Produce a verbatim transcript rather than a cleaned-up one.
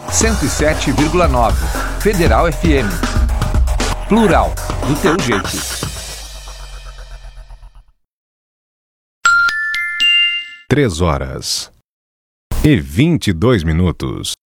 cento e sete vírgula nove. Federal F M. Plural, do teu jeito. Três horas e vinte e dois minutos.